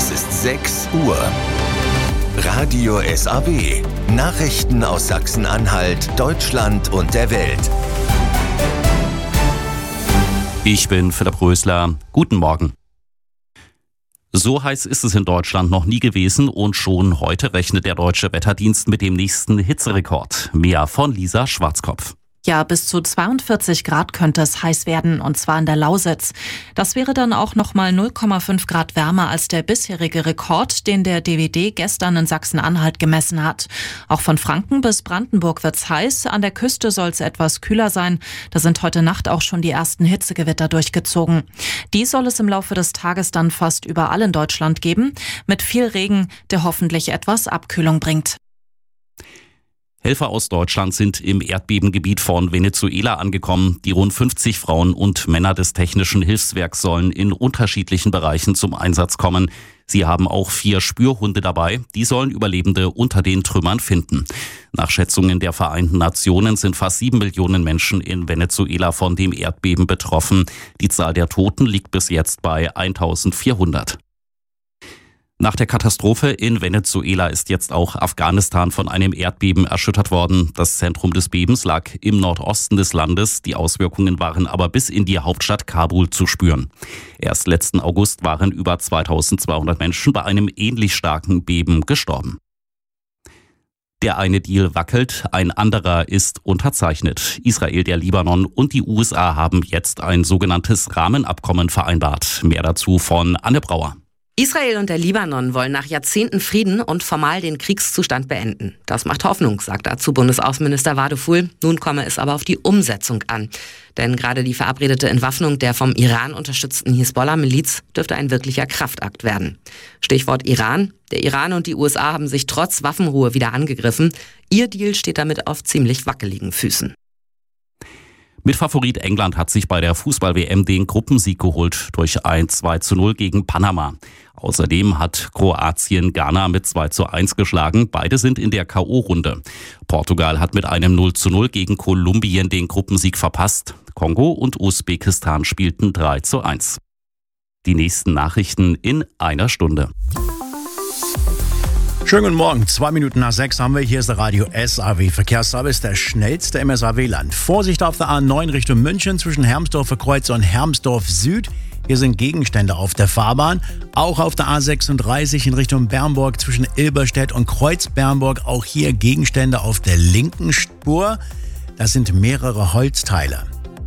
Es ist 6 Uhr. Radio SAW. Nachrichten aus Sachsen-Anhalt, Deutschland und der Welt. Ich bin Philipp Rösler. Guten Morgen. So heiß ist es in Deutschland noch nie gewesen und schon heute rechnet der Deutsche Wetterdienst mit dem nächsten Hitzerekord. Mehr von Lisa Schwarzkopf. Ja, bis zu 42 Grad könnte es heiß werden, und zwar in der Lausitz. Das wäre dann auch nochmal 0,5 Grad wärmer als der bisherige Rekord, den der DWD gestern in Sachsen-Anhalt gemessen hat. Auch von Franken bis Brandenburg wird's heiß. An der Küste soll es etwas kühler sein. Da sind heute Nacht auch schon die ersten Hitzegewitter durchgezogen. Die soll es im Laufe des Tages dann fast überall in Deutschland geben, mit viel Regen, der hoffentlich etwas Abkühlung bringt. Helfer aus Deutschland sind im Erdbebengebiet von Venezuela angekommen. Die rund 50 Frauen und Männer des Technischen Hilfswerks sollen in unterschiedlichen Bereichen zum Einsatz kommen. Sie haben auch 4 Spürhunde dabei. Die sollen Überlebende unter den Trümmern finden. Nach Schätzungen der Vereinten Nationen sind fast 7 Millionen Menschen in Venezuela von dem Erdbeben betroffen. Die Zahl der Toten liegt bis jetzt bei 1400. Nach der Katastrophe in Venezuela ist jetzt auch Afghanistan von einem Erdbeben erschüttert worden. Das Zentrum des Bebens lag im Nordosten des Landes. Die Auswirkungen waren aber bis in die Hauptstadt Kabul zu spüren. Erst letzten August waren über 2200 Menschen bei einem ähnlich starken Beben gestorben. Der eine Deal wackelt, ein anderer ist unterzeichnet. Israel, der Libanon und die USA haben jetzt ein sogenanntes Rahmenabkommen vereinbart. Mehr dazu von Anne Brauer. Israel und der Libanon wollen nach Jahrzehnten Frieden und formal den Kriegszustand beenden. Das macht Hoffnung, sagt dazu Bundesaußenminister Wadeful. Nun komme es aber auf die Umsetzung an. Denn gerade die verabredete Entwaffnung der vom Iran unterstützten Hisbollah-Miliz dürfte ein wirklicher Kraftakt werden. Stichwort Iran. Der Iran und die USA haben sich trotz Waffenruhe wieder angegriffen. Ihr Deal steht damit auf ziemlich wackeligen Füßen. Mitfavorit England hat sich bei der Fußball-WM den Gruppensieg geholt durch ein 2:0 gegen Panama. Außerdem hat Kroatien Ghana mit 2:1 geschlagen. Beide sind in der K.O.-Runde. Portugal hat mit einem 0:0 gegen Kolumbien den Gruppensieg verpasst. Kongo und Usbekistan spielten 3:1. Die nächsten Nachrichten in einer Stunde. Schönen guten Morgen, 2 Minuten nach 6 haben wir. Hier ist der Radio SAW Verkehrsservice, der schnellste im SAW-Land. Vorsicht auf der A9 Richtung München zwischen Hermsdorfer Kreuz und Hermsdorf Süd. Hier sind Gegenstände auf der Fahrbahn. Auch auf der A36 in Richtung Bernburg zwischen Ilberstedt und Kreuz-Bernburg. Auch hier Gegenstände auf der linken Spur. Das sind mehrere Holzteile.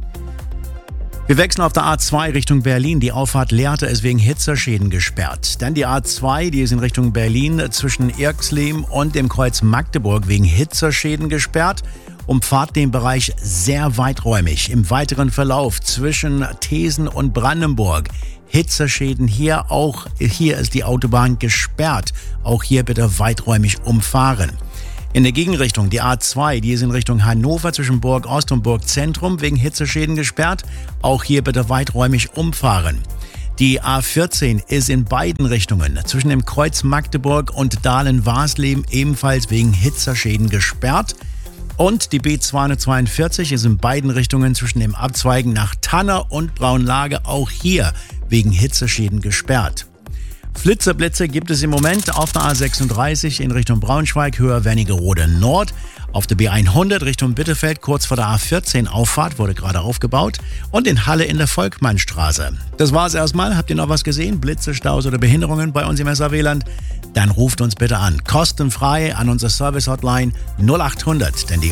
Wir wechseln auf der A2 Richtung Berlin. Die Auffahrt Lehrte ist wegen Hitzerschäden gesperrt. Dann die A2, die ist in Richtung Berlin zwischen Irxleben und dem Kreuz Magdeburg wegen Hitzerschäden gesperrt. Umfahrt den Bereich sehr weiträumig. Im weiteren Verlauf zwischen Thesen und Brandenburg Hitzerschäden hier ist die Autobahn gesperrt. Auch hier bitte weiträumig umfahren. In der Gegenrichtung, die A2, die ist in Richtung Hannover zwischen Burg Ost und Burg Zentrum wegen Hitzeschäden gesperrt. Auch hier bitte weiträumig umfahren. Die A14 ist in beiden Richtungen zwischen dem Kreuz Magdeburg und Dahlen-Warsleben ebenfalls wegen Hitzeschäden gesperrt. Und die B242 ist in beiden Richtungen zwischen dem Abzweigen nach Tanner und Braunlage auch hier wegen Hitzeschäden gesperrt. Flitzerblitze gibt es im Moment auf der A36 in Richtung Braunschweig, Höhe Wernigerode Nord. Auf der B100 Richtung Bitterfeld, kurz vor der A14 Auffahrt, wurde gerade aufgebaut. Und in Halle in der Volkmannstraße. Das war's erstmal. Habt ihr noch was gesehen? Blitze, Staus oder Behinderungen bei uns im SAW-Land? Dann ruft uns bitte an. Kostenfrei an unsere Service-Hotline 0800, denn die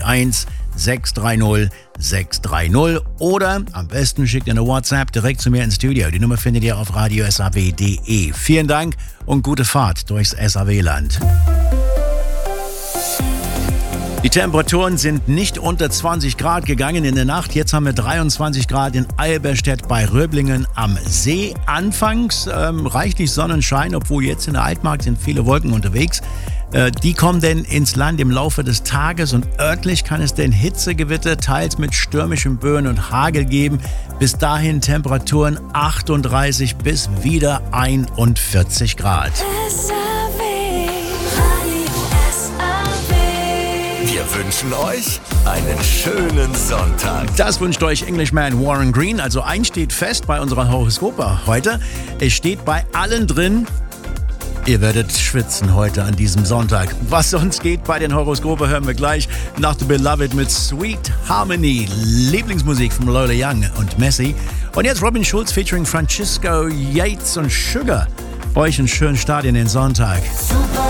630 630. Oder am besten schickt ihr eine WhatsApp direkt zu mir ins Studio. Die Nummer findet ihr auf radiosaw.de. Vielen Dank und gute Fahrt durchs SAW-Land. Die Temperaturen sind nicht unter 20 Grad gegangen in der Nacht. Jetzt haben wir 23 Grad in Alberstedt bei Röblingen am See. Anfangs reichlich Sonnenschein, obwohl jetzt in der Altmark sind viele Wolken unterwegs. Die kommen denn ins Land im Laufe des Tages und örtlich kann es denn Hitzegewitter, teils mit stürmischen Böen und Hagel geben. Bis dahin Temperaturen 38 bis wieder 41 Grad. Wir wünschen euch einen schönen Sonntag. Das wünscht euch Englishman Warren Green. Also eins steht fest bei unserer Horoskope heute. Es steht bei allen drin: Ihr werdet schwitzen heute an diesem Sonntag. Was sonst geht bei den Horoskopen, hören wir gleich nach The Beloved mit Sweet Harmony. Lieblingsmusik von Lola Young und Messi. Und jetzt Robin Schulz featuring Francisco Yates und Sugar. Euch einen schönen Start in den Sonntag.